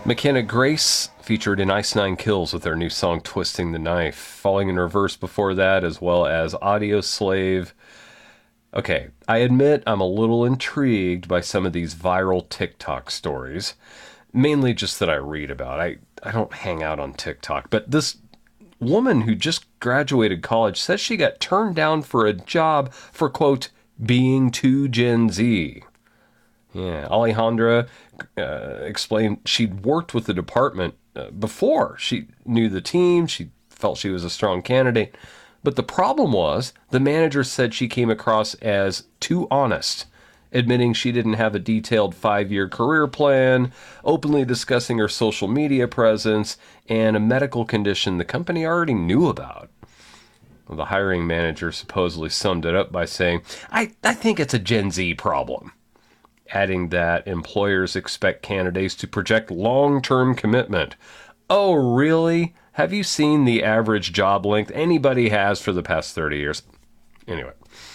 McKenna Grace featured in Ice Nine Kills with their new song Twisting the Knife. Falling in Reverse before that, as well as Audio Slave. Okay, I admit I'm a little intrigued by some of these viral TikTok stories. Mainly just that I read about. I don't hang out on TikTok. But this woman who just graduated college says she got turned down for a job for, quote, being too Gen Z. Yeah, Alejandra explained she'd worked with the department before. She knew the team. She felt she was a strong candidate. But the problem was the manager said she came across as too honest, admitting she didn't have a detailed 5-year career plan, openly discussing her social media presence, and a medical condition the company already knew about. Well, the hiring manager supposedly summed it up by saying, I think it's a Gen Z problem, adding that employers expect candidates to project long-term commitment. Oh, really? Have you seen the average job length anybody has for the past 30 years? Anyway,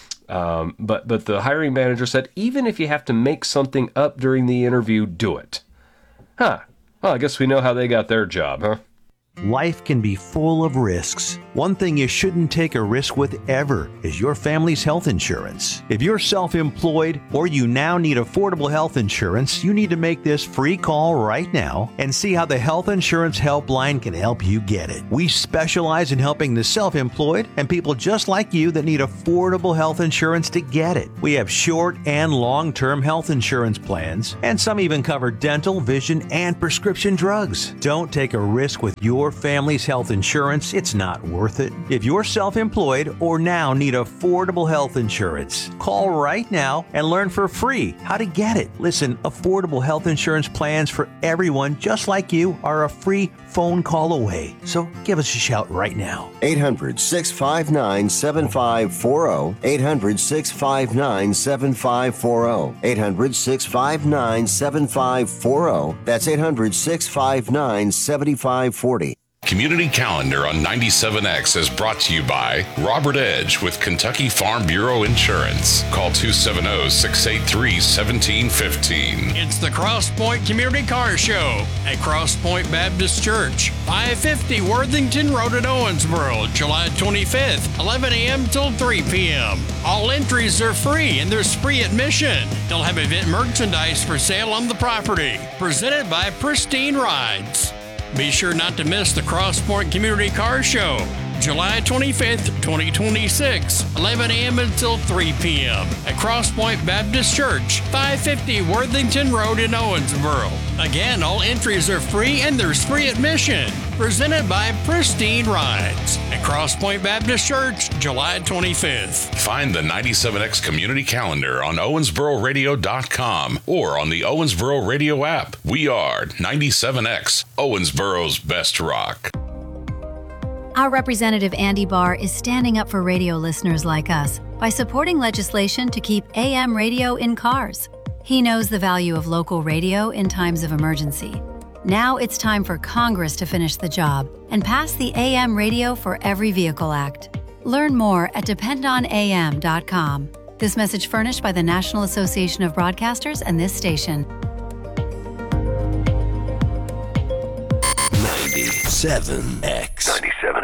but the hiring manager said, even if you have to make something up during the interview, do it. Huh. Well, I guess we know how they got their job, huh? Life can be full of risks. One thing you shouldn't take a risk with ever is your family's health insurance. If you're self-employed or you now need affordable health insurance, you need to make this free call right now and see how the Health Insurance Helpline can help you get it. We specialize in helping the self-employed and people just like you that need affordable health insurance to get it. We have short and long-term health insurance plans, and some even cover dental, vision, and prescription drugs. Don't take a risk with your family's health insurance. It's not worth it. If you're self-employed or now need affordable health insurance, call right now and learn for free how to get it. Listen, affordable health insurance plans for everyone just like you are a free phone call away. So give us a shout right now. 800-659-7540. 800-659-7540. 800-659-7540. That's 800-659-7540. Community Calendar on 97X is brought to you by Robert Edge with Kentucky Farm Bureau Insurance. Call 270-683-1715. It's the Cross Point Community Car Show at Cross Point Baptist Church, 550 Worthington Road at Owensboro, July 25th, 11 a.m. till 3 p.m. All entries are free and there's free admission. They'll have event merchandise for sale on the property. Presented by Pristine Rides. Be sure not to miss the Cross Point Community Car Show, July 25th, 2026, 11 a.m. until 3 p.m. at Cross Point Baptist Church, 550 Worthington Road in Owensboro. Again, all entries are free and there's free admission. Presented by Pristine Rides at Cross Point Baptist Church, July 25th. Find the 97X Community Calendar on OwensboroRadio.com or on the Owensboro Radio app. We are 97X, Owensboro's best rock. Our representative Andy Barr is standing up for radio listeners like us by supporting legislation to keep AM radio in cars. He knows the value of local radio in times of emergency. Now it's time for Congress to finish the job and pass the AM Radio for Every Vehicle Act. Learn more at dependonam.com. This message furnished by the National Association of Broadcasters and this station. 97X. 97X.